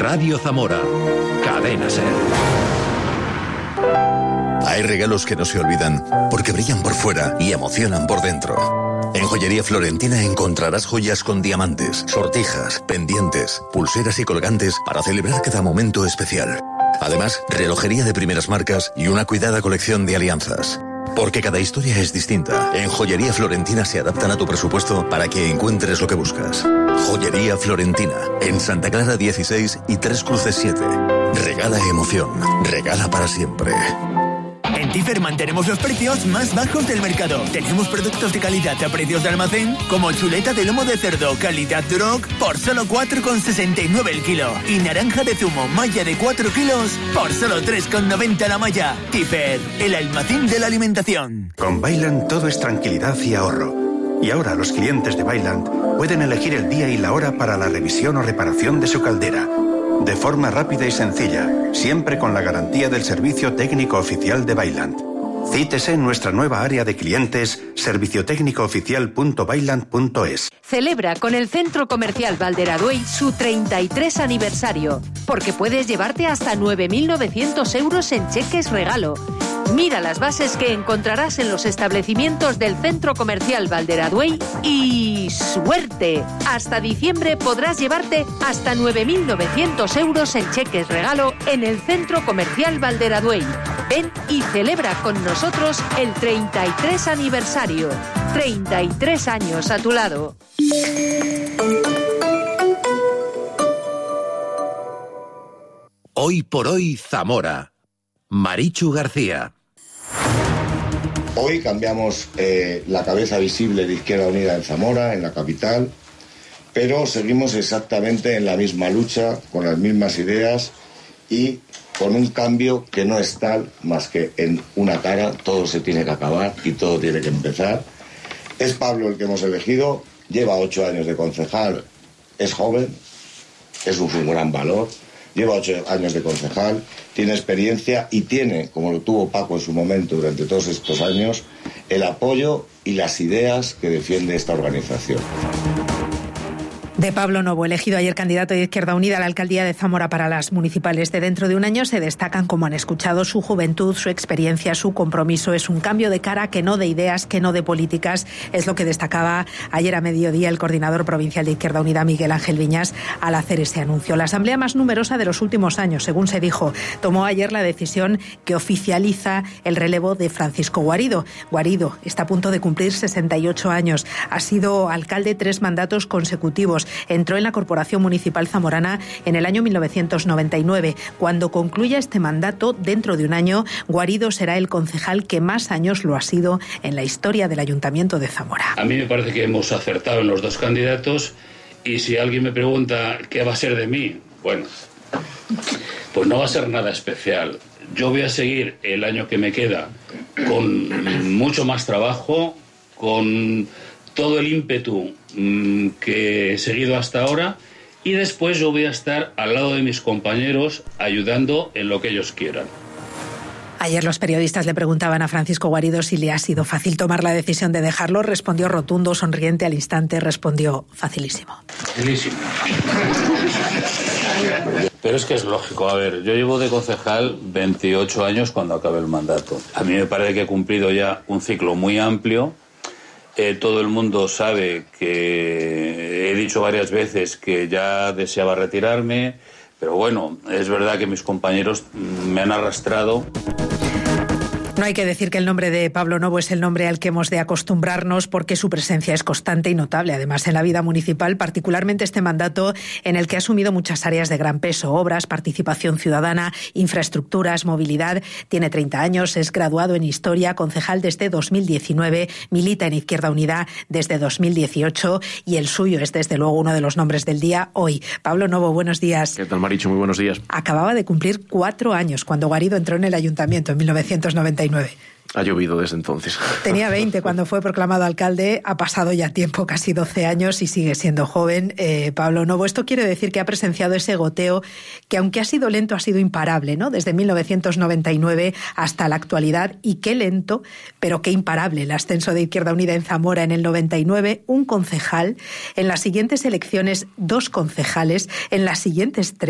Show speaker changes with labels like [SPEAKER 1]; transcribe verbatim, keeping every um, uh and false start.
[SPEAKER 1] Radio Zamora. Cadena Ser.
[SPEAKER 2] Hay regalos que no se olvidan porque brillan por fuera y emocionan por dentro. En Joyería Florentina encontrarás joyas con diamantes, sortijas, pendientes, pulseras y colgantes para celebrar cada momento especial. Además, relojería de primeras marcas y una cuidada colección de alianzas. Porque cada historia es distinta. En Joyería Florentina se adaptan a tu presupuesto para que encuentres lo que buscas. Joyería Florentina, en Santa Clara dieciséis y Tres Cruces siete. Regala emoción, regala para siempre.
[SPEAKER 3] En Tifer mantenemos los precios más bajos del mercado. Tenemos productos de calidad a precios de almacén, como chuleta de lomo de cerdo calidad Duroc por solo cuatro con sesenta y nueve el kilo. Y naranja de zumo malla de cuatro kilos por solo tres con noventa la malla. Tifer, el almacén de la alimentación.
[SPEAKER 4] Con Vaillant todo es tranquilidad y ahorro. Y ahora los clientes de Vaillant pueden elegir el día y la hora para la revisión o reparación de su caldera. De forma rápida y sencilla, siempre con la garantía del servicio técnico oficial de Vaillant. Cítese en nuestra nueva área de clientes, servicio técnico oficial punto vaillant punto es.
[SPEAKER 5] Celebra con el Centro Comercial Valderaduey su treinta y tres aniversario, porque puedes llevarte hasta nueve mil novecientos euros en cheques regalo. Mira las bases que encontrarás en los establecimientos del Centro Comercial Valderaduey y ¡suerte! Hasta diciembre podrás llevarte hasta nueve mil novecientos euros en cheques regalo en el Centro Comercial Valderaduey. Ven y celebra con nosotros el treinta y tres aniversario. treinta y tres años a tu lado.
[SPEAKER 1] Hoy por hoy Zamora. Marichu García.
[SPEAKER 6] Hoy cambiamos eh, la cabeza visible de Izquierda Unida en Zamora, en la capital, pero seguimos exactamente en la misma lucha, con las mismas ideas y con un cambio que no es tal más que en una cara. Todo se tiene que acabar y todo tiene que empezar. Es Pablo el que hemos elegido, lleva ocho años de concejal, es joven, es un gran valor. Lleva ocho años de concejal, tiene experiencia y tiene, como lo tuvo Paco en su momento durante todos estos años, el apoyo y las ideas que defiende esta organización.
[SPEAKER 7] De Pablo Novo, elegido ayer candidato de Izquierda Unida a la alcaldía de Zamora para las municipales de dentro de un año, se destacan, como han escuchado, su juventud, su experiencia, su compromiso. Es un cambio de cara que no de ideas, que no de políticas. Es lo que destacaba ayer a mediodía el coordinador provincial de Izquierda Unida, Miguel Ángel Viñas, al hacer ese anuncio. La asamblea más numerosa de los últimos años, según se dijo, tomó ayer la decisión que oficializa el relevo de Francisco Guarido. Guarido está a punto de cumplir sesenta y ocho años. Ha sido alcalde tres mandatos consecutivos. Entró en la Corporación Municipal Zamorana en el año mil novecientos noventa y nueve. Cuando concluya este mandato, dentro de un año, Guarido será el concejal que más años lo ha sido en la historia del Ayuntamiento de Zamora.
[SPEAKER 8] A mí me parece que hemos acertado en los dos candidatos y si alguien me pregunta qué va a ser de mí, bueno, pues no va a ser nada especial. Yo voy a seguir el año que me queda con mucho más trabajo, con todo el ímpetu que he seguido hasta ahora y después yo voy a estar al lado de mis compañeros ayudando en lo que ellos quieran.
[SPEAKER 7] Ayer los periodistas le preguntaban a Francisco Guarido si le ha sido fácil tomar la decisión de dejarlo. Respondió rotundo, sonriente al instante, respondió facilísimo.
[SPEAKER 8] Facilísimo. Pero es que es lógico, a ver, yo llevo de concejal veintiocho años cuando acabe el mandato. A mí me parece que he cumplido ya un ciclo muy amplio. Eh, todo el mundo sabe que he dicho varias veces que ya deseaba retirarme, pero bueno, es verdad que mis compañeros me han arrastrado.
[SPEAKER 7] No hay que decir que el nombre de Pablo Novo es el nombre al que hemos de acostumbrarnos porque su presencia es constante y notable, además en la vida municipal, particularmente este mandato en el que ha asumido muchas áreas de gran peso, obras, participación ciudadana, infraestructuras, movilidad. Tiene treinta años, es graduado en Historia, concejal desde dos mil diecinueve, milita en Izquierda Unida desde dos mil dieciocho y el suyo es desde luego uno de los nombres del día hoy. Pablo Novo, buenos días.
[SPEAKER 9] ¿Qué tal, Marichu? Muy buenos días.
[SPEAKER 7] Acababa de cumplir cuatro años cuando Guarido entró en el Ayuntamiento en mil novecientos noventa y nueve.
[SPEAKER 9] Ha llovido desde entonces.
[SPEAKER 7] Tenía veinte cuando fue proclamado alcalde, ha pasado ya tiempo, casi doce años y sigue siendo joven. Eh, Pablo Novo, esto quiere decir que ha presenciado ese goteo que aunque ha sido lento ha sido imparable, ¿no? Desde mil novecientos noventa y nueve hasta la actualidad, y qué lento, pero qué imparable el ascenso de Izquierda Unida en Zamora en el noventa y nueve, un concejal, en las siguientes elecciones dos concejales, en las siguientes tres